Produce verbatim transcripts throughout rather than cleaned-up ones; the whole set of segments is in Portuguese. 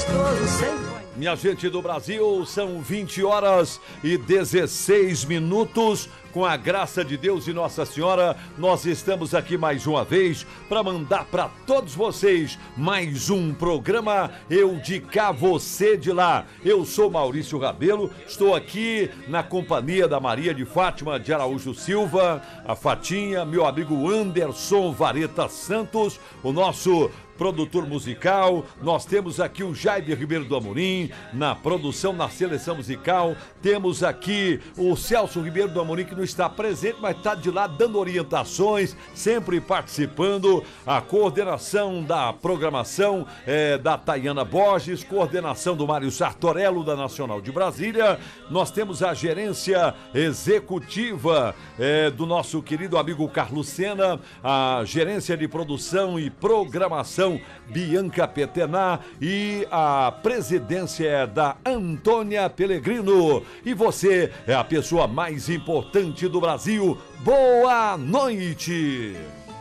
gostoso sempre. Minha gente do Brasil, são vinte horas e dezesseis minutos. Com a graça de Deus e Nossa Senhora, nós estamos aqui mais uma vez para mandar para todos vocês mais um programa Eu de Cá, Você de Lá. Eu sou Maurício Rabelo, estou aqui na companhia da Maria de Fátima de Araújo Silva, a Fatinha, meu amigo Anderson Vareta Santos, o nosso produtor musical. Nós temos aqui o Jaime Ribeiro do Amorim na produção, na seleção musical. Temos aqui o Celso Ribeiro do Amorim, que não está presente, mas está de lá dando orientações, sempre participando. A coordenação da programação é da Tayana Borges, coordenação do Mário Sartorello, da Nacional de Brasília. Nós temos a gerência executiva é, do nosso querido amigo Carlos Sena, a gerência de produção e programação Bianca Petená e a presidência é da Antônia Pellegrino. E você é a pessoa mais importante do Brasil. Boa noite!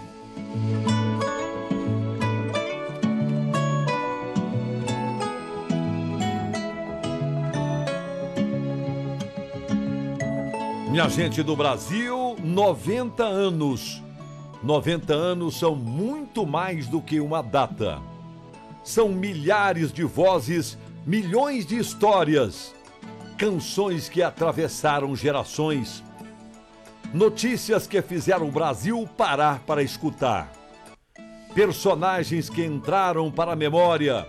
Minha gente do Brasil, noventa anos. noventa anos são muito mais do que uma data. São milhares de vozes, milhões de histórias, canções que atravessaram gerações, notícias que fizeram o Brasil parar para escutar, personagens que entraram para a memória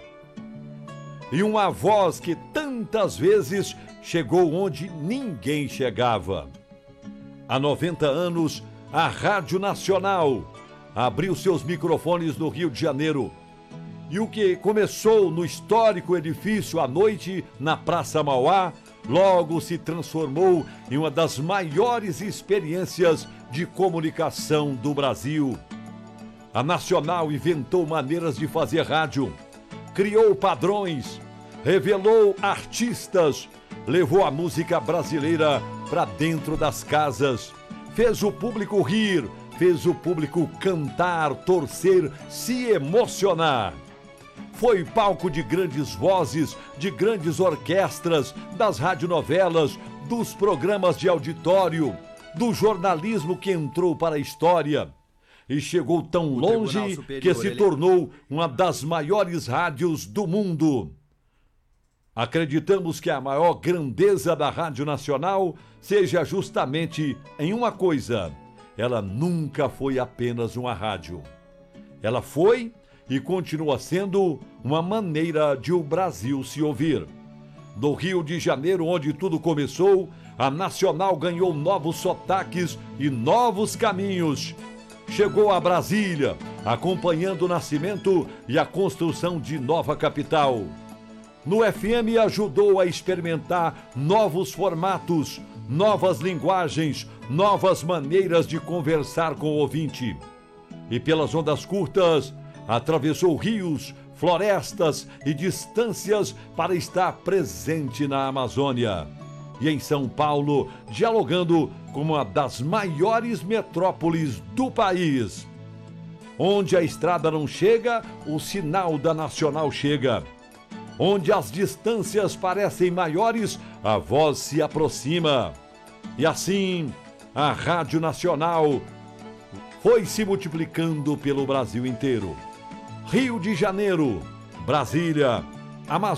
e uma voz que tantas vezes chegou onde ninguém chegava. Há noventa anos, a Rádio Nacional abriu seus microfones no Rio de Janeiro. E o que começou no histórico edifício à noite na Praça Mauá, logo se transformou em uma das maiores experiências de comunicação do Brasil. A Nacional inventou maneiras de fazer rádio, criou padrões, revelou artistas, levou a música brasileira para dentro das casas, fez o público rir, fez o público cantar, torcer, se emocionar. Foi palco de grandes vozes, de grandes orquestras, das radionovelas, dos programas de auditório, do jornalismo que entrou para a história. E chegou tão longe que se tornou uma das maiores rádios do mundo. Acreditamos que a maior grandeza da Rádio Nacional seja justamente em uma coisa: ela nunca foi apenas uma rádio. Ela foi e continua sendo uma maneira de o Brasil se ouvir. Do Rio de Janeiro, onde tudo começou, a Nacional ganhou novos sotaques e novos caminhos. Chegou a Brasília, acompanhando o nascimento e a construção de nova capital. No F M ajudou a experimentar novos formatos, novas linguagens, novas maneiras de conversar com o ouvinte. E pelas ondas curtas, atravessou rios, florestas e distâncias para estar presente na Amazônia. E em São Paulo, dialogando com uma das maiores metrópoles do país. Onde a estrada não chega, o sinal da Nacional chega. Onde as distâncias parecem maiores, a voz se aproxima. E assim, a Rádio Nacional foi se multiplicando pelo Brasil inteiro. Rio de Janeiro, Brasília, Amazônia.